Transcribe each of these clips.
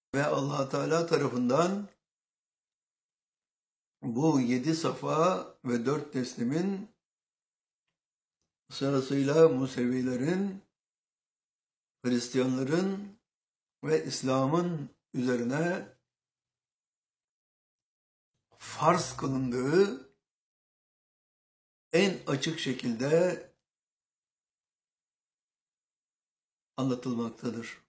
ve Allah Teala tarafından bu 7 safa ve 4 teslimin sırasıyla Musevilerin, Hristiyanların ve İslam'ın üzerine farz kılındığı en açık şekilde anlatılmaktadır.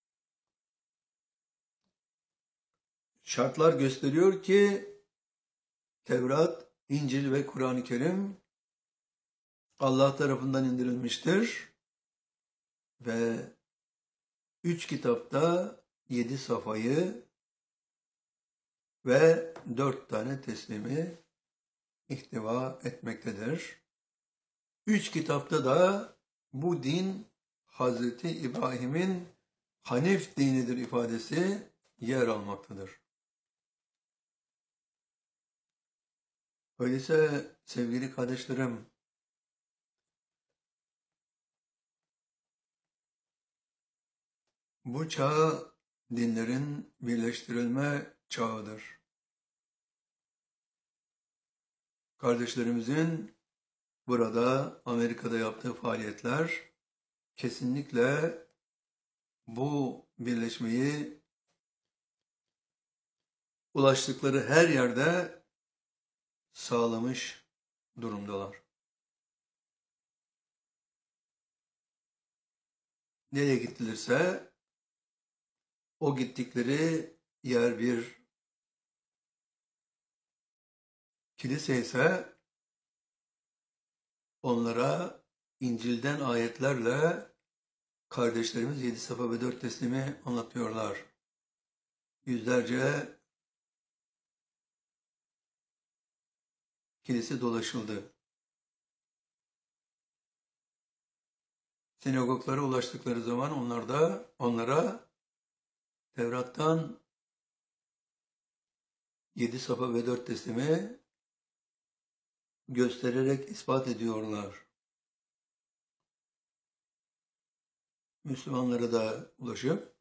Şartlar gösteriyor ki Tevrat, İncil ve Kur'an-ı Kerim Allah tarafından indirilmiştir ve 3 kitapta 7 safayı ve 4 tane teslimi ihtiva etmektedir. 3 kitapta da bu din Hazreti İbrahim'in Hanif dinidir ifadesi yer almaktadır. Öyleyse sevgili kardeşlerim, bu çağ dinlerin birleştirilme çağıdır. Kardeşlerimizin burada Amerika'da yaptığı faaliyetler kesinlikle bu birleşmeyi ulaştıkları her yerde sağlamış durumdalar. Nereye gittilerse o gittikleri yer bir kilise ise onlara İncil'den ayetlerle kardeşlerimiz 7 safa ve 4 teslimi anlatıyorlar. Yüzlerce kilise dolaşıldı. Sinagoglara ulaştıkları zaman onlara Tevrat'tan 7 safa ve 4 teslimi göstererek ispat ediyorlar. Müslümanlara da ulaşıp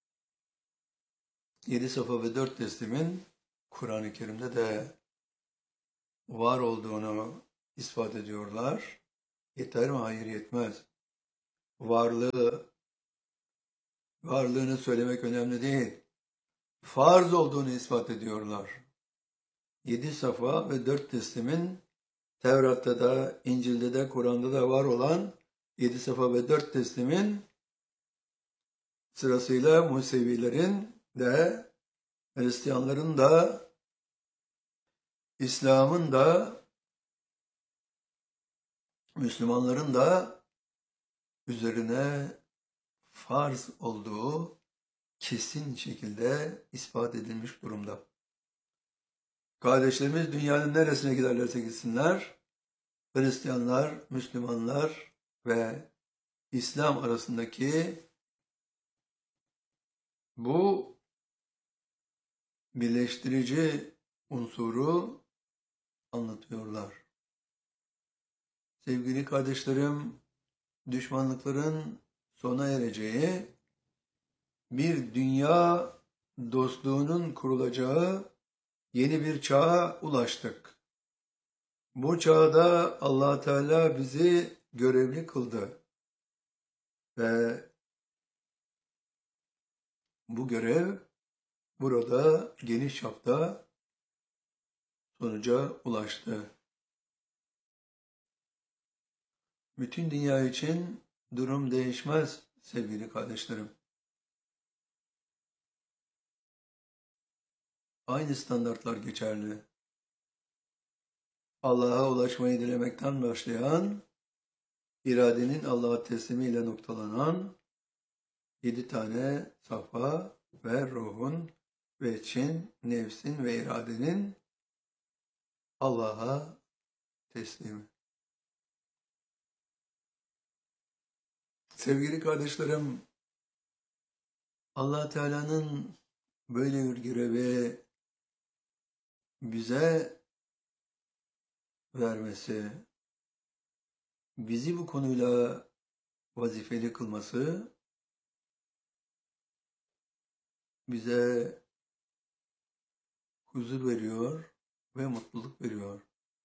7 safa ve 4 teslimin Kur'an-ı Kerim'de de var olduğunu ispat ediyorlar. Yeter mi? Hayır, yetmez. Varlığını söylemek önemli değil. Farz olduğunu ispat ediyorlar. 7 safa ve 4 teslimin Tevrat'ta da, İncil'de de, Kur'an'da da var olan 7 safa ve 4 teslimin sırasıyla Musevilerin de, Hristiyanların da, İslam'ın da, Müslümanların da üzerine farz olduğu kesin şekilde ispat edilmiş durumda. Kardeşlerimiz dünyanın neresine giderlerse gitsinler, Hristiyanlar, Müslümanlar ve İslam arasındaki bu birleştirici unsuru anlatıyorlar. Sevgili kardeşlerim, düşmanlıkların sona ereceği, bir dünya dostluğunun kurulacağı yeni bir çağa ulaştık. Bu çağda Allah Teala bizi görevli kıldı ve bu görev burada geniş çapta sonuca ulaştı. Bütün dünya için durum değişmez sevgili kardeşlerim. Aynı standartlar geçerli. Allah'a ulaşmayı dilemekten başlayan, iradenin Allah'a teslimiyle noktalanan 7 tane safa ve ruhun ve için, nefsin ve iradenin Allah'a teslimi. Sevgili kardeşlerim, Allah Teala'nın böyle bir görevi bize vermesi, bizi bu konuyla vazifeli kılması bize huzur veriyor ve mutluluk veriyor.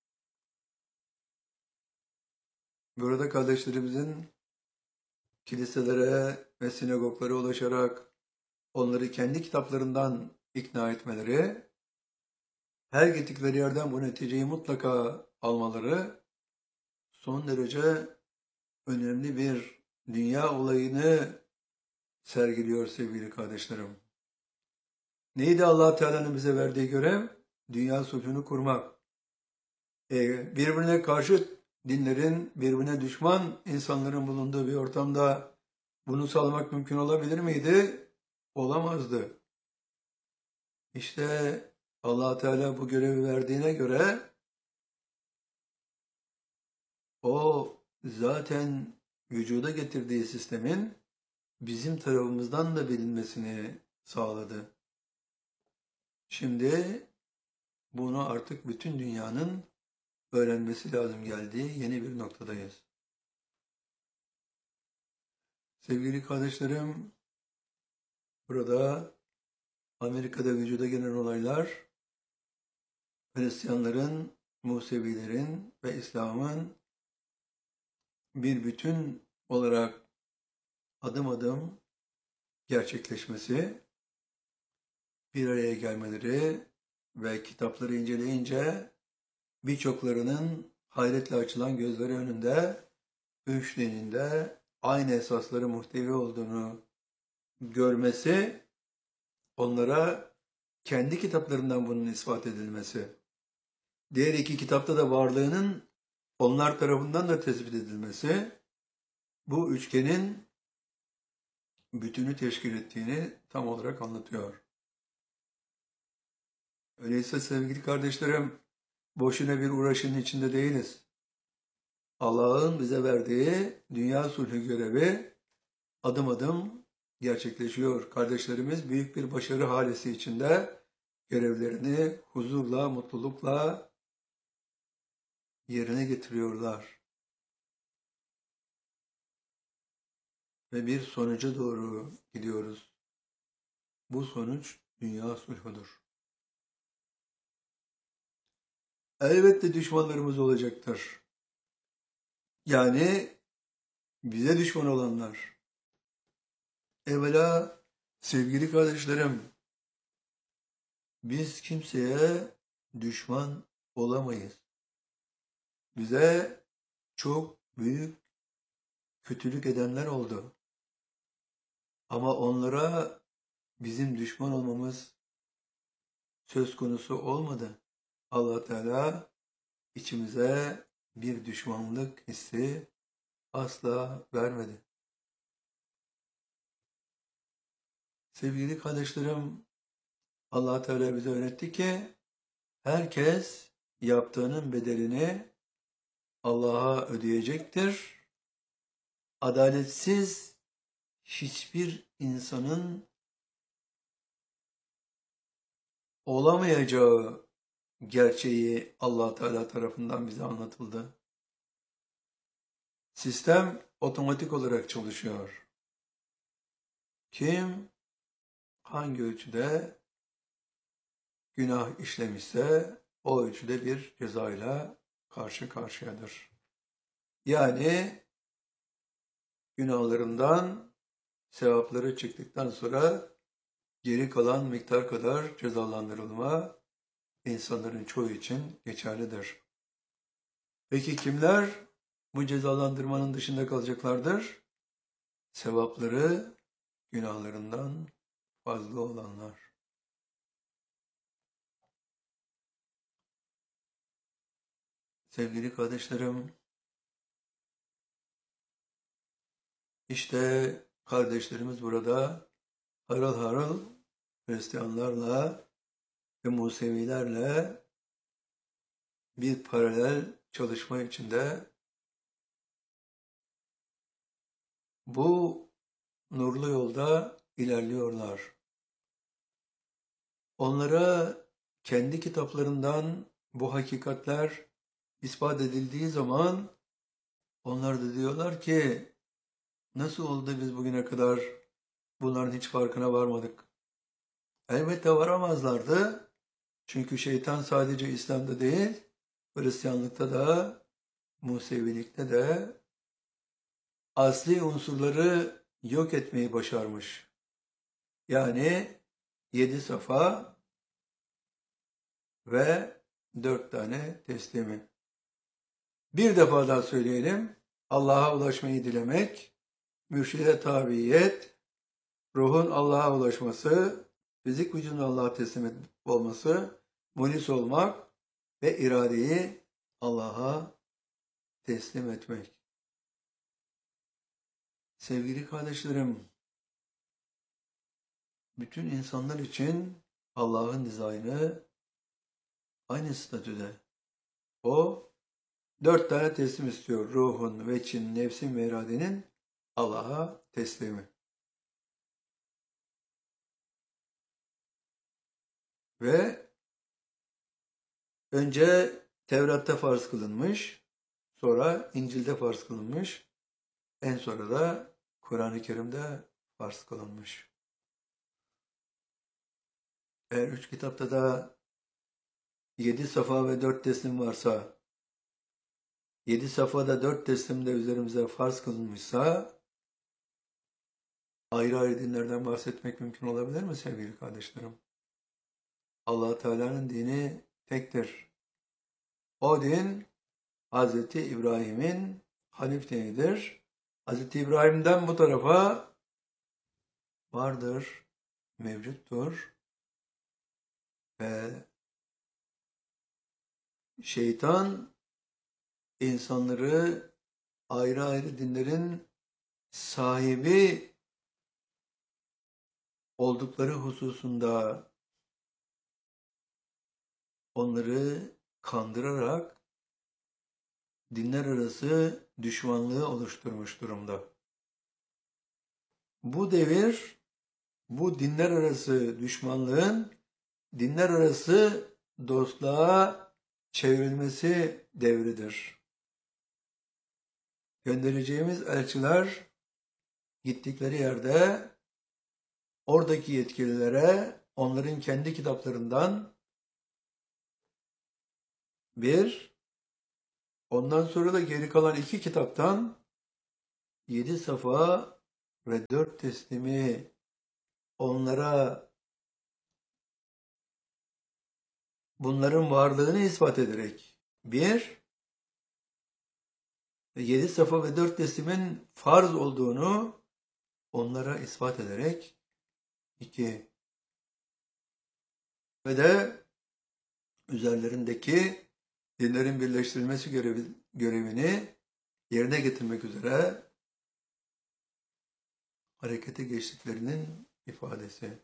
Burada kardeşlerimizin kiliselere ve sinagoglara ulaşarak onları kendi kitaplarından ikna etmeleri, her gittikleri yerden bu neticeyi mutlaka almaları son derece önemli bir dünya olayını sergiliyor sevgili kardeşlerim. Neydi Allah Teala'nın bize verdiği görev? Dünya sulhunu kurmak. Birbirine karşı dinlerin, birbirine düşman insanların bulunduğu bir ortamda bunu sağlamak mümkün olabilir miydi? Olamazdı. İşte Allah Teala bu görevi verdiğine göre o zaten vücuda getirdiği sistemin bizim tarafımızdan da bilinmesini sağladı. Şimdi bunu artık bütün dünyanın öğrenmesi lazım geldiği yeni bir noktadayız. Sevgili kardeşlerim, burada Amerika'da vücuda gelen olaylar Hristiyanların, Musevilerin ve İslam'ın bir bütün olarak adım adım gerçekleşmesi, bir araya gelmeleri ve kitapları inceleyince birçoklarının hayretle açılan gözleri önünde üç dinin de aynı esasları muhtevi olduğunu görmesi, onlara kendi kitaplarından bunun ispat edilmesi, diğer iki kitapta da varlığının onlar tarafından da tespit edilmesi, bu üçgenin bütünü teşkil ettiğini tam olarak anlatıyor. Öyleyse sevgili kardeşlerim, boşuna bir uğraşın içinde değiliz. Allah'ın bize verdiği dünya sulhü görevi adım adım gerçekleşiyor. Kardeşlerimiz büyük bir başarı halesi içinde görevlerini huzurla, mutlulukla yerine getiriyorlar. Ve bir sonuca doğru gidiyoruz. Bu sonuç dünya sulhudur. Elbette düşmanlarımız olacaktır. Yani bize düşman olanlar. Evvela sevgili kardeşlerim, biz kimseye düşman olamayız. Bize çok büyük kötülük edenler oldu. Ama onlara bizim düşman olmamız söz konusu olmadı. Allah Teala içimize bir düşmanlık hissi asla vermedi. Sevgili kardeşlerim, Allah Teala bize öğretti ki herkes yaptığının bedelini Allah'a ödeyecektir. Adaletsiz hiçbir insanın olamayacağı gerçeği Allah Teala tarafından bize anlatıldı. Sistem otomatik olarak çalışıyor. Kim hangi ölçüde günah işlemişse o ölçüde bir cezayla karşı karşıyadır. Yani günahlarından sevapları çıktıktan sonra geri kalan miktar kadar cezalandırılma insanların çoğu için geçerlidir. Peki kimler bu cezalandırmanın dışında kalacaklardır? Sevapları günahlarından fazla olanlar. Sevgili kardeşlerim, işte kardeşlerimiz burada harıl harıl Hristiyanlarla ve Musevilerle bir paralel çalışma içinde bu nurlu yolda ilerliyorlar. Onlara kendi kitaplarından bu hakikatler ispat edildiği zaman onlar da diyorlar ki nasıl oldu biz bugüne kadar bunların hiç farkına varmadık? Elbette varamazlardı. Çünkü şeytan sadece İslam'da değil, Hristiyanlıkta da, Musevilikte de asli unsurları yok etmeyi başarmış. Yani 7 safa ve 4 tane teslimi. Bir defa daha söyleyelim. Allah'a ulaşmayı dilemek, mürşide tabiyet, ruhun Allah'a ulaşması, fizik vücudun Allah'a teslim olması, mulis olmak ve iradeyi Allah'a teslim etmek. Sevgili kardeşlerim, bütün insanlar için Allah'ın dizaynı aynı statüde. O 4 tane teslim istiyor. Ruhun, veçin, nefsin ve iradenin Allah'a teslimi. Ve önce Tevrat'ta farz kılınmış, sonra İncil'de farz kılınmış, en sonra da Kur'an-ı Kerim'de farz kılınmış. Eğer 3 kitapta da 7 safa ve 4 teslim varsa, 7 safhada 4 teslim de üzerimize farz kılınmışsa, ayrı ayrı dinlerden bahsetmek mümkün olabilir mi sevgili kardeşlerim? Allah Teala'nın dini tektir. O din Hz. İbrahim'in Hanif dinidir. Hz. İbrahim'den bu tarafa vardır, mevcuttur ve şeytan insanları ayrı ayrı dinlerin sahibi oldukları hususunda onları kandırarak dinler arası düşmanlığı oluşturmuş durumda. Bu devir, bu dinler arası düşmanlığın dinler arası dostluğa çevrilmesi devridir. Göndereceğimiz elçiler gittikleri yerde oradaki yetkililere onların kendi kitaplarından ondan sonra da geri kalan 2 kitaptan 7 safa ve 4 teslimi onlara bunların varlığını ispat ederek 7 safa ve 4 teslimin farz olduğunu onlara ispat ederek 2 ve de üzerlerindeki dinlerin birleştirilmesi görevini yerine getirmek üzere harekete geçtiklerinin ifadesi.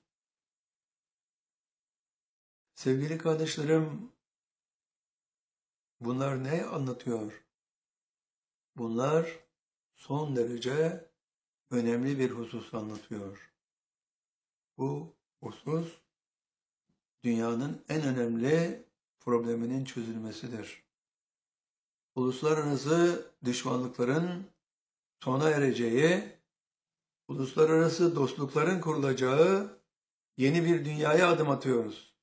Sevgili kardeşlerim, bunlar ne anlatıyor? Bunlar son derece önemli bir husus anlatıyor. Bu husus dünyanın en önemli probleminin çözülmesidir. Uluslararası düşmanlıkların sona ereceği, uluslararası dostlukların kurulacağı yeni bir dünyaya adım atıyoruz.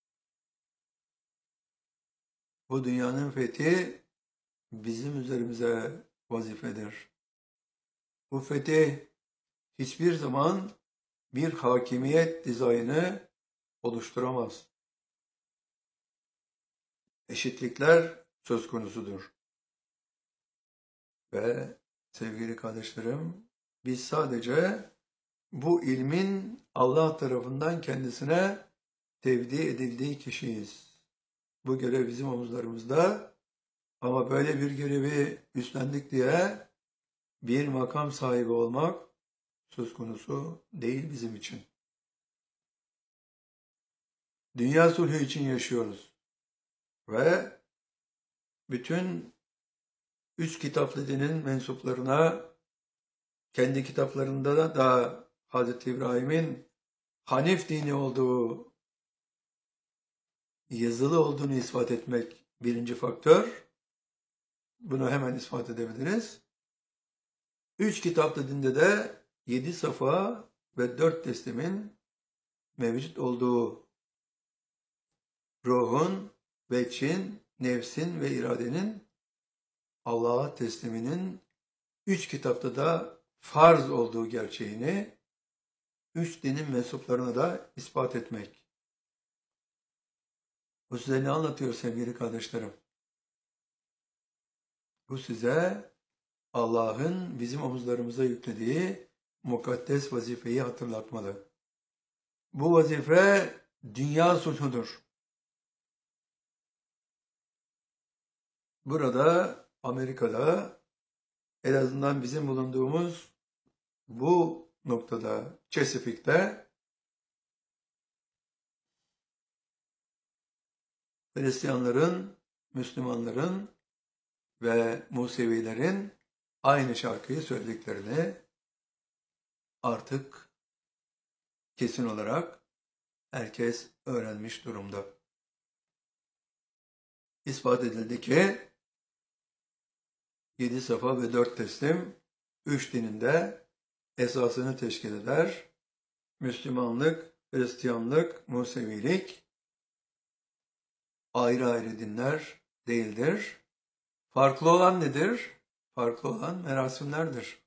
Bu dünyanın fethi bizim üzerimize vazifedir. Bu fetih hiçbir zaman bir hakimiyet dizaynı oluşturamaz. Eşitlikler söz konusudur. Ve sevgili kardeşlerim, biz sadece bu ilmin Allah tarafından kendisine tevdi edildiği kişiyiz. Bu görev bizim omuzlarımızda ama böyle bir görevi üstlendik diye bir makam sahibi olmak söz konusu değil bizim için. Dünya sulhü için yaşıyoruz. Ve bütün 3 kitaplı dinin mensuplarına kendi kitaplarında da Hz. İbrahim'in Hanif dini olduğu, yazılı olduğunu ispat etmek birinci faktör. Bunu hemen ispat edebiliriz. 3 kitaplı dinde de 7 safa ve 4 teslimin mevcut olduğu ruhun, veçin, nefsin ve iradenin Allah'a tesliminin 3 kitapta da farz olduğu gerçeğini 3 dinin mensuplarına da ispat etmek. Bu size ne anlatıyor sevgili kardeşlerim? Bu size Allah'ın bizim omuzlarımıza yüklediği mukaddes vazifeyi hatırlatmalı. Bu vazife dünya sulhudur. Burada Amerika'da en azından bizim bulunduğumuz bu noktada Chesapeake'te Hristiyanların, Müslümanların ve Musevilerin aynı şarkıyı söylediklerini artık kesin olarak herkes öğrenmiş durumda. İspat edildi ki 7 safa ve 4 teslim 3 dinin de esasını teşkil eder. Müslümanlık, Hristiyanlık, Musevilik ayrı ayrı dinler değildir. Farklı olan nedir? Farklı olan merasimlerdir.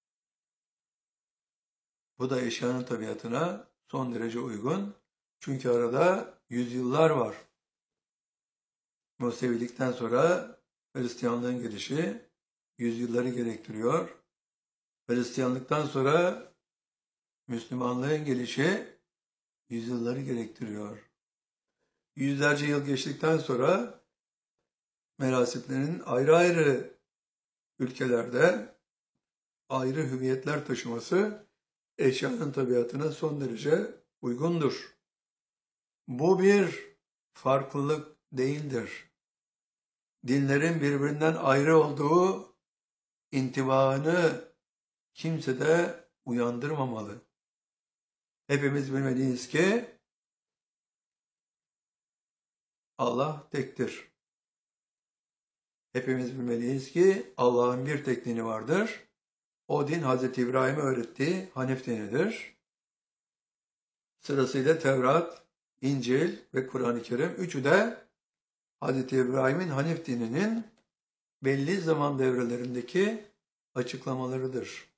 Bu da eşyanın tabiatına son derece uygun. Çünkü arada yüzyıllar var. Musevilikten sonra Hristiyanlığın gelişi yüzyılları gerektiriyor. Hristiyanlıktan sonra Müslümanlığın gelişi yüzyılları gerektiriyor. Yüzlerce yıl geçtikten sonra merasimlerin ayrı ayrı ülkelerde ayrı hüviyetler taşıması eşyanın tabiatına son derece uygundur. Bu bir farklılık değildir. Dinlerin birbirinden ayrı olduğu intibaını kimse de uyandırmamalı. Hepimiz bilmeliyiz ki Allah tektir. Hepimiz bilmeliyiz ki Allah'ın bir tek dini vardır. O din Hz. İbrahim'e öğrettiği Hanif dinidir. Sırasıyla Tevrat, İncil ve Kur'an-ı Kerim üçü de Hz. İbrahim'in Hanif dininin belli zaman devrelerindeki açıklamalarıdır.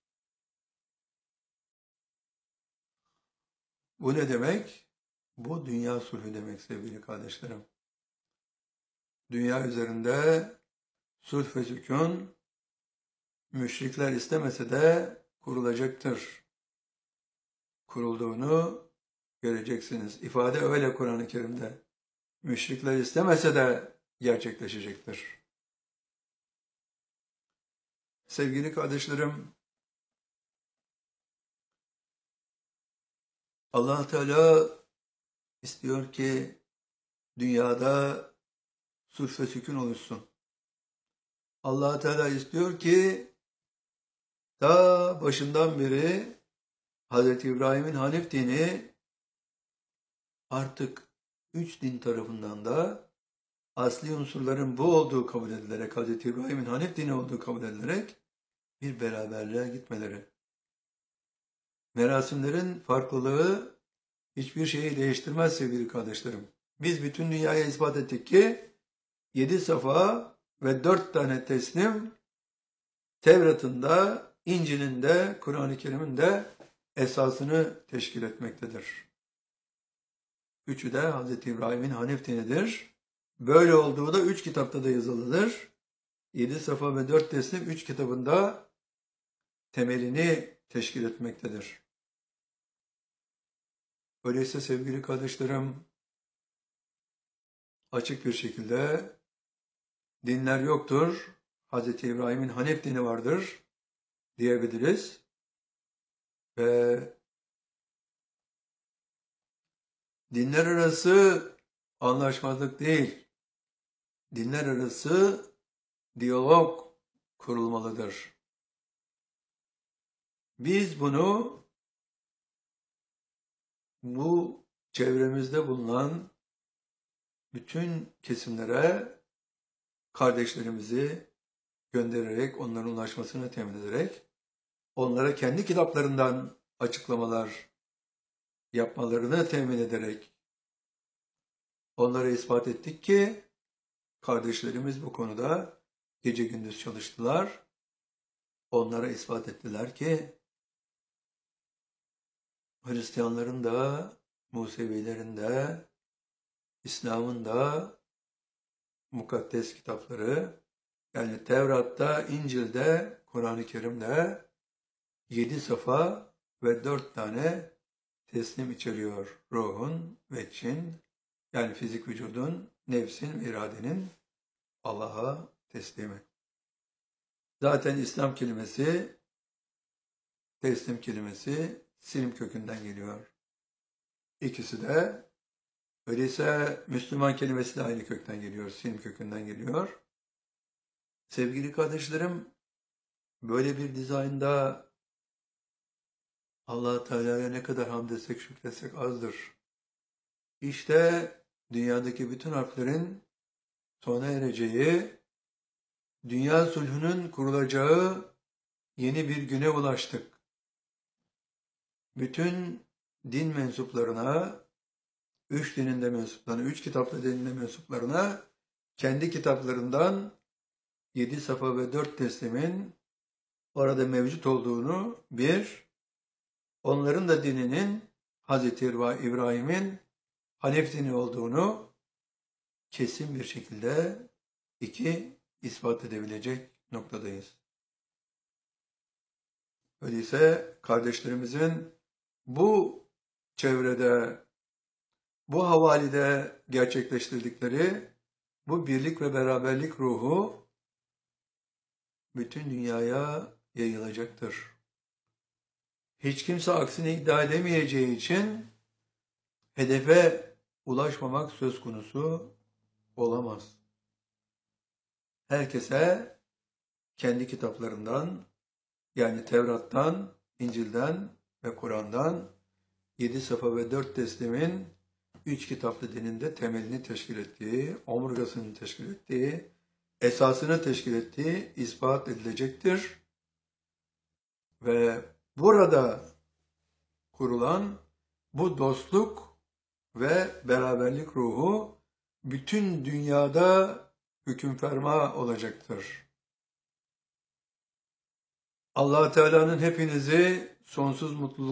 Bu ne demek? Bu dünya sulhü demek sevgili kardeşlerim. Dünya üzerinde sulh ve sükun müşrikler istemese de kurulacaktır. Kurulduğunu göreceksiniz. İfade öyle Kur'an-ı Kerim'de. Müşrikler istemese de gerçekleşecektir. Sevgili kardeşlerim, Allah Teala istiyor ki dünyada sulh ve sükun oluşsun. Allah Teala istiyor ki ta başından beri Hz. İbrahim'in Hanif dini artık 3 din tarafından da asli unsurların bu olduğu kabul edilerek, Hz. İbrahim'in Hanif dini olduğu kabul edilerek bir beraberliğe gitmeleri. Merasimlerin farklılığı hiçbir şeyi değiştirmez sevgili kardeşlerim. Biz bütün dünyaya ispat ettik ki 7 safa ve 4 tane teslim Tevrat'ın da, İncil'in de, Kur'an-ı Kerim'in de esasını teşkil etmektedir. Üçü de Hz. İbrahim'in Hanif dinidir. Böyle olduğu da 3 kitapta da yazılıdır. 7 safa ve 4 teslim 3 kitabında temelini teşkil etmektedir. Öyleyse sevgili kardeşlerim, açık bir şekilde dinler yoktur, Hz. İbrahim'in Hanif dini vardır diyebiliriz. Ve dinler arası anlaşmazlık değil, dinler arası diyalog kurulmalıdır. Biz bunu bu çevremizde bulunan bütün kesimlere kardeşlerimizi göndererek, onların ulaşmasını temin ederek, onlara kendi kitaplarından açıklamalar yapmalarını temin ederek onlara ispat ettik ki kardeşlerimiz bu konuda gece gündüz çalıştılar. Onlara ispat ettiler ki Hristiyanların da, Musevilerin de, İslam'ın da mukaddes kitapları, yani Tevrat'ta, İncil'de, Kur'an-ı Kerim'de 7 safa ve 4 tane teslim içeriyor. Ruhun, veçin, yani fizik vücudun, nefsin, iradenin Allah'a teslimi. Zaten İslam kelimesi, teslim kelimesi Silim kökünden geliyor. İkisi de, öyleyse Müslüman kelimesi de aynı kökten geliyor, Silim kökünden geliyor. Sevgili kardeşlerim, böyle bir dizaynda Allah Teala'ya ne kadar hamd etsek, şükretsek azdır. İşte dünyadaki bütün harflerin sona ereceği, dünya sulhunun kurulacağı yeni bir güne ulaştık. Bütün din mensuplarına, 3 dininde mensuplarına, 3 kitaplı dininde mensuplarına kendi kitaplarından 7 safa ve 4 teslimin orada mevcut olduğunu, onların da dininin Hazreti İbrahim'in Hanef dini olduğunu kesin bir şekilde 2 ispat edebilecek noktadayız. Öyleyse kardeşlerimizin bu çevrede, bu havalide gerçekleştirdikleri bu birlik ve beraberlik ruhu bütün dünyaya yayılacaktır. Hiç kimse aksini iddia edemeyeceği için hedefe ulaşmamak söz konusu olamaz. Herkese kendi kitaplarından, yani Tevrat'tan, İncil'den ve Kur'an'dan 7 safa ve 4 teslimin 3 kitaplı dininde temelini teşkil ettiği, omurgasını teşkil ettiği, esasını teşkil ettiği ispat edilecektir. Ve burada kurulan bu dostluk ve beraberlik ruhu bütün dünyada hüküm ferma olacaktır. Allah Teala'nın hepinizi sonsuz mutluluk